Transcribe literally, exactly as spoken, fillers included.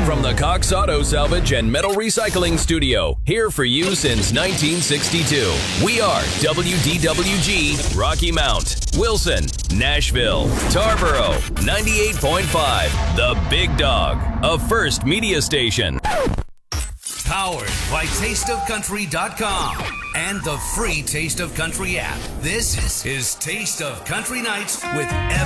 From the Cox Auto Salvage and Metal Recycling Studio, here for you since nineteen sixty-two. We are W D W G, Rocky Mount, Wilson, Nashville, Tarboro, ninety-eight point five, The Big Dog, a First Media Station. Powered by taste of country dot com and the free Taste of Country app. This is Taste of Country Nights with Evan.